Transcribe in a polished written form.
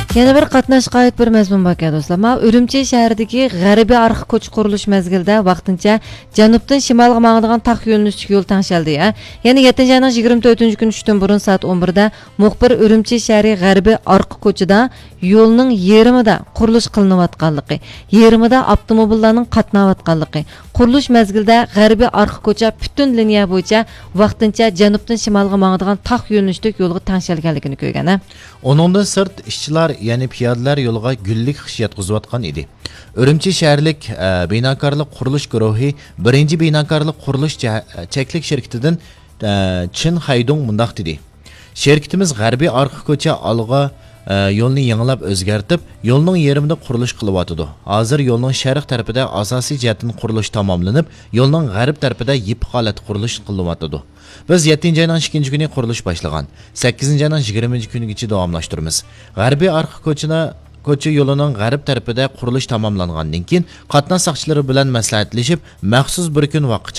Yana bir qatnashqa oid bir mazmun bor ekan do'stlar. Ma Urumchi shahridagi g'arbiy arxiv ko'cha qurilish mezgilida vaqtincha janubdan shimolga mangadigan taq yo'nalishdagi yo'l tangshaldi. Yana 7-oyning 24-kuni tushdan burun soat 11 da muxbir Urumchi shahri g'arbiy arxiv ko'chada yo'lning yarmida qurilish qilinayotganligi, yarmida avtomobillarning qatnayotganligi, qurilish mezgilida g'arbiy arxiv ko'cha butun liniya bo'yicha vaqtincha janubdan shimolga mangadigan taq yo'nalishdagi yo'lga tangshalganligini ko'rgan. Onundan sırt işçiler yani piyadeler yolga güllik xişiyat quzvatqan idi. Urumchi şəhərlik binakarlıq quruluş guruhi birinci binakarlıq quruluş çeklik şirketidən Çin Haydong mundaq dedi. Şirketimiz g'arbiy arxiv ko'cha alğa yo'lni yanglab o'zgartib, yo'lning yarmida qurilish qilyapti. Hozir yo'lning sharq tarafida asosiy jihatdan qurilish tamomlanib, yo'lning g'arb tarafida yip holat qurilish qilyapti. Biz 7-oyning 2-chi kuni qurilish boshlagan. 8-oyning 20-chi kunigacha davomlashtiramiz. G'arbiy arxiv ko'cha yo'lining g'arb tarafida qurilish tamomlangandan keyin qatnash soqchilari bilan maslahatlashib, maxsus bir kun vaqt